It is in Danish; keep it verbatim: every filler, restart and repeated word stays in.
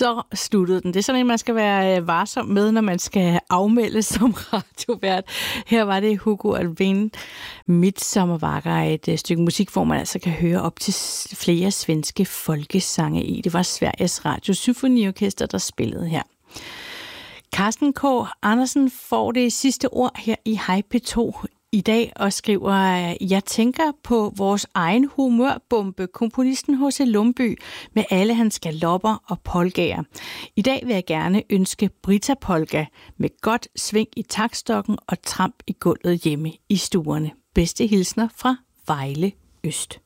Så sluttede den. Det er sådan en, man skal være varsom med, når man skal afmelde som radiovært. Her var det Hugo Alfvén, Midsommervagger, et stykke musik, hvor man altså kan høre op til flere svenske folkesange i. Det var Sveriges Radio Symfoniorkester, der spillede her. Carsten K. Andersen får det sidste ord her i Hej P to i dag og skriver, jeg tænker på vores egen humørbombe, komponisten H C Lumbye, med alle hans galopper og polkaer. I dag vil jeg gerne ønske Brita Polka med godt sving i taktstokken og tramp i gulvet hjemme i stuerne. Bedste hilsner fra Vejle Øst.